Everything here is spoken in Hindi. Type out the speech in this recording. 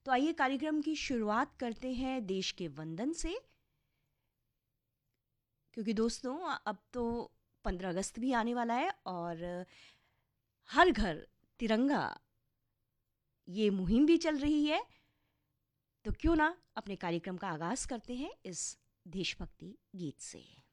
तो आइए कार्यक्रम की शुरुआत करते हैं देश के वंदन से, क्योंकि दोस्तों अब तो 15 अगस्त भी आने वाला है और हर घर तिरंगा ये मुहिम भी चल रही है। तो क्यों ना अपने कार्यक्रम का आगाज करते हैं इस देशभक्ति गीत से।